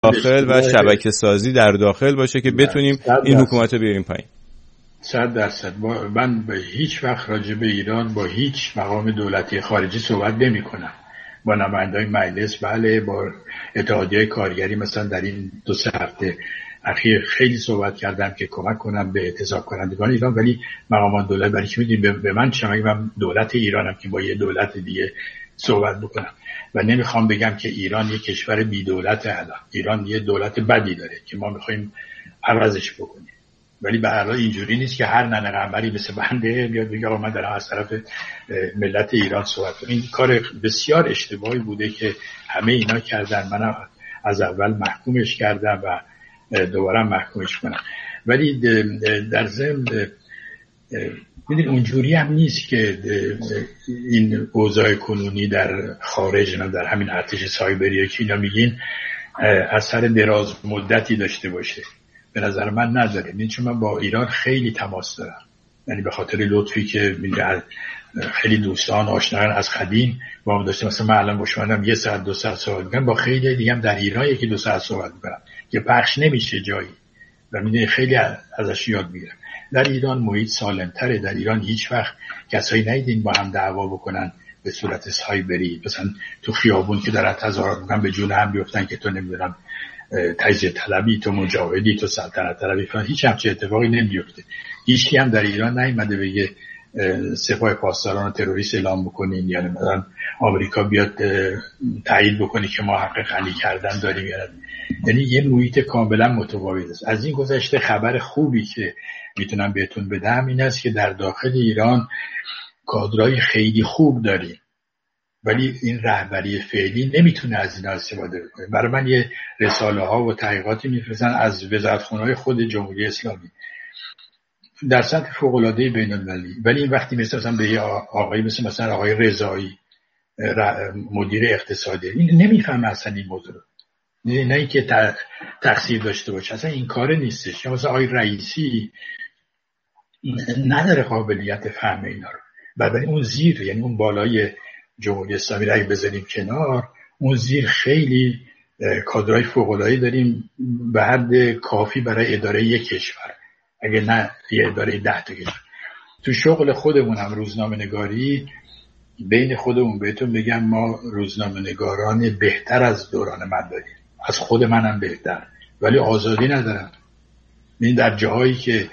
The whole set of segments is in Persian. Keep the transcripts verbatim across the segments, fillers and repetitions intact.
داخل و شبکه سازی در داخل باشه که بتونیم این حکومت رو بیاریم پایین. صد درصد. من به هیچ وقت راجع به ایران با هیچ مقام دولتی خارجی صحبت نمی کنم. با نماینده‌های مجلس بله، با اتحادیه کارگری مثلا در این دو سه هفته اخیر خیلی صحبت کردم که کمک کنم به اعتصاب کنندگان ایران، ولی مقامان دولت برای چی میدین به من چه؟ من دولت ایرانم که با یه دولت دیگه صحبت بکنم و نمیخوام بگم که ایران یه کشور بی دولت. الان ایران یه دولت بدی داره که ما میخوایم عوضش بکنیم، ولی به هر حال اینجوری نیست که هر ننه قنبری مثل بنده بیاد بگه آقا من دارم از طرف ملت ایران صحبت کنم. این کار بسیار اشتباهی بوده که همه اینا کردن. من از اول محکومش کردم و دوباره محکومش کنم، ولی در ضمن ببین اونجوری هم نیست که این اوضاع کنونی در خارج، نه در همین ارتش سایبری که اینا میگین اثر دراز مدتی داشته باشه. به نظر من نداره. این چون من با ایران خیلی تماس دارم، یعنی به خاطر لطفی که میگه خیلی دوستان آشنایان از قدیم با هم داشته. مثلا من الان با شما یه ساعت دو ساعت صحبت میکنم، با خیلی دیگه هم در ایران یکی دو ساعت صحبت میکنم که پخش نمیشه جایی و میدونی خیلی ازش یاد میگیرم. در ایران محیط سالمتره. در ایران هیچ وقت کسایی ندیدین با هم دعوا بکنن به صورت سایبری، مثلا تو خیابون که دارن تظاهرات میکنن به جون هم بیفتن که تو نمیدونم تجزیه طلبی، تو مجاهدی، تو سلطنت طلبی، هیچ همچین اتفاقی نمیفته. هیچ هم در ایران نیومده بگه سپاه پاسداران تروریست اعلام بکنین، یعنی مثلا آمریکا بیاد تایید بکنه که ما حق غنی کردن داریم. یعنی یه محیط کاملا متفاوت است. از این گذشته خبر خوبی که میتونم بهتون بدم این است که در داخل ایران کادرای خیلی خوب داریم، ولی این رهبری فعلی نمیتونه از اینا استفاده کنه. برای من یه رساله ها و تحقیقاتی میفرستن از وزارتخونه‌های خود جمهوری اسلامی در سطح فوق‌العاده بین‌المللی، ولی این وقتی مثلا به یه آقایی مثل مثلا آقای رضایی مدیر اقتصادی این نمیفهمه اصلا این موضوع رو، نه اینکه تقصیر داشته باشه، اصلا این کار نیستش. یا مثلا آقای رئیسی نداره قابلیت فهم اینا رو. بعد اون زیر، یعنی اون بالای جمهوری اسلامی رو اگه بذاریم کنار، اون زیر خیلی کادرهای فوق‌العاده داریم به حد کافی برای اداره یک کشور، اگه نه یه اداره ده تا کشور. تو شغل خودمون هم روزنامه نگاری بین خودمون بهتون بگم ما روزنامه نگاران بهتر از دوران من داریم، از خود منم بهتر، ولی آزادی ندارن. این در جاهایی که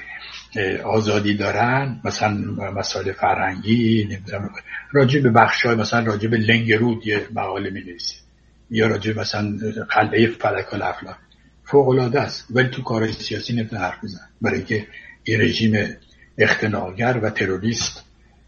آزادی دارن، مثلا مسائل فرهنگی، نمیدونم راجع به بخشای مثلا راجع به لنگرود یه مقاله می‌نویسه یا راجع مثلا قلعه فلک الافلاک، فوق العاده است، ولی تو کارهای سیاسی نمیتونه حرف بزنه، برای اینکه این رژیم اختناقگر و تروریست،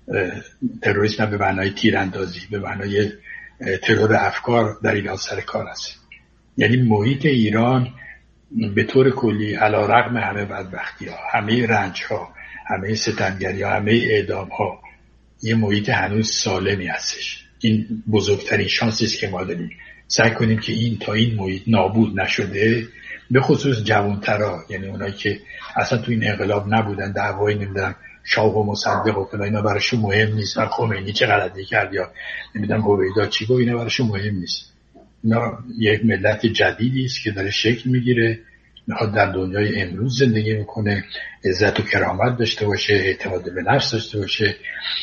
تروریسم به معنای تیراندازی، به معنای ترور افکار در ایران سر کار است. یعنی محیط ایران به طور کلی علیرغم همه بدبختی‌ها، همه رنج‌ها، همه ستمگری‌ها، همه اعدام‌ها، یه محیط هنوز سالمی هستش. این بزرگترین شانسی است که ما داریم. سعی کنیم که این تا این محیط نابود نشده، به خصوص جوان‌ترا، یعنی اونایی که اصلا تو این انقلاب نبودن، دعوایی نمیدونم شاه و مصدق و اینا براشون مهم نیست، و خمینی چه غلطی کرد یا نمیدونم هویدا چی گفت، اینا براشون مهم نیست. اینا یک ملت جدیدی است که داره شکل میگیره، میخواد در دنیای امروز زندگی میکنه، عزت و کرامت داشته باشه، اعتماد به نفس داشته باشه،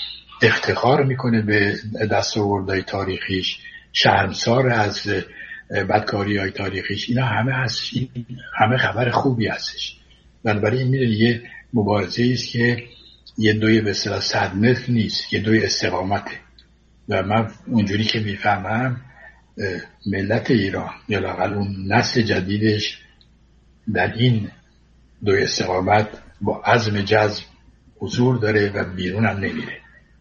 افتخار میکنه به دستاوردهای تاریخیش، شرمسار از بدکاری‌های تاریخیش. اینا همه هست، همه خبر خوبی هستش. بنابراین میدونی یه مبارزه است که یه دوی به اصطلاح صد متر نیست، یه دوی استقامته. و من اونجوری که میفهمم ملت ایران یا لااقل اون نسل جدیدش در این دوی استقامت با عزم جزم حضور داره و بیرون هم نمیره.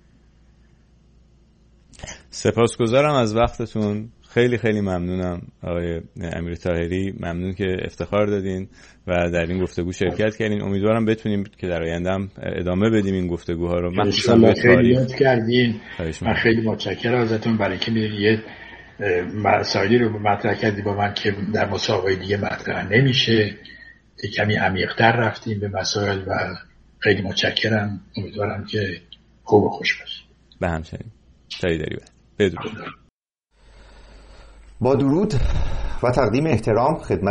سپاسگزارم از وقتتون، خیلی خیلی ممنونم آقای امیر طاهری، ممنون که افتخار دادین و در این گفتگو شرکت کردین. امیدوارم بتونیم که در آینده هم ادامه بدیم این گفتگوها رو. مخصوصا به خیلی یاد کردین. من خیلی متشکرم ازتون برای اینکه میدونید یه مسائلی رو مطرح کردی با من که در مسابقه دیگه مطرح نمیشه. کمی عمیق‌تر رفتیم به مسائل و خیلی متشکرم. امیدوارم که خوب و خوش باشید. به همچنین. طاهری بدرود. با درود و تقدیم احترام خدمت